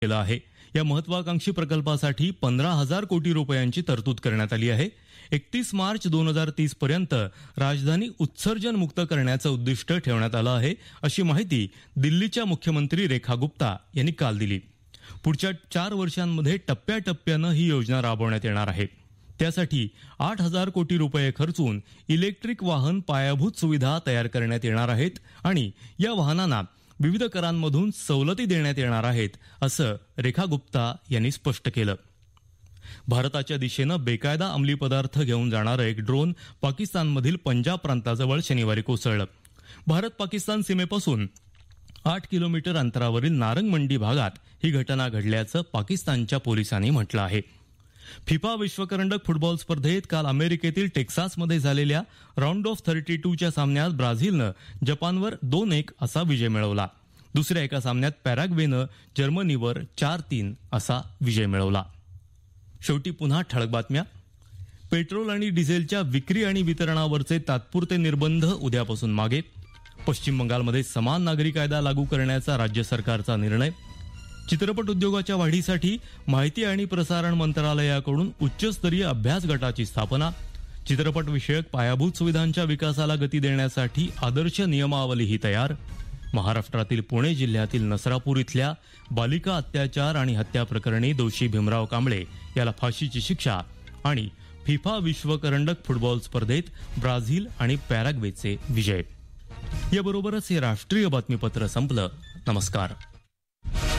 केलं आहे. या महत्वाकांक्षी प्रकल्पासाठी 15,000 कोटी रुपयांची तरतूद करण्यात आली आहे. 31 मार्च 2030 पर्यंत राजधानी उत्सर्जन मुक्त करण्याचं उद्दिष्ट ठेवण्यात आलं आहे, अशी माहिती दिल्लीच्या मुख्यमंत्री रेखा गुप्ता यांनी काल दिली. पुढच्या 4 वर्षांमध्ये टप्प्याटप्प्यानं ही योजना राबवण्यात येणार आहे. त्यासाठी 8,000 कोटी रुपये खर्चून इलेक्ट्रिक वाहन पायाभूत सुविधा तयार करण्यात येणार आहेत आणि या वाहनांना विविध करांमधून सवलती देण्यात येणार आहेत, असं रेखा गुप्ता यांनी स्पष्ट केलं. भारताच्या दिशेनं बेकायदा अंमली पदार्थ घेऊन जाणारं एक ड्रोन पाकिस्तानमधील पंजाब प्रांताजवळ शनिवारी कोसळलं. भारत पाकिस्तान सीमेपासून 8 किलोमीटर अंतरावरील नारंग मंडी भागात ही घटना घडल्याचं पाकिस्तानच्या पोलिसांनी म्हटलं आहे. फिफा विश्वकरंडक फुटबॉल स्पर्धेत काल अमेरिकेतील टेक्सासमध्ये झालेल्या राऊंड ऑफ 32च्या सामन्यात ब्राझीलनं जपानवर 2-1 असा विजय मिळवला. दुसऱ्या एका सामन्यात पॅराग्वेनं जर्मनीवर 4-3 असा विजय मिळवला. शेवटी पुन्हा ठळक बातम्या. पेट्रोल आणि डिझेलच्या विक्री आणि वितरणावरचे तात्पुरते निर्बंध उद्यापासून मागे. पश्चिम बंगालमध्ये समान नागरी कायदा लागू करण्याचा राज्य सरकारचा निर्णय. चित्रपट उद्योगाच्या वाढीसाठी माहिती आणि प्रसारण मंत्रालयाकडून उच्चस्तरीय अभ्यास गटाची स्थापना. चित्रपट विषयक पायाभूत सुविधांच्या विकासाला गती देण्यासाठी आदर्श नियमावलीही तयार. महाराष्ट्रातील पुणे जिल्ह्यातील नसरापूर इथल्या बालिका अत्याचार आणि हत्या प्रकरणी दोषी भीमराव कांबळे याला फाशीची शिक्षा. आणि फिफा विश्वकरंडक फुटबॉल स्पर्धेत ब्राझील आणि पॅराग्वेचे विजय. याबरोबरच हे राष्ट्रीय बातमीपत्र संपलं. नमस्कार.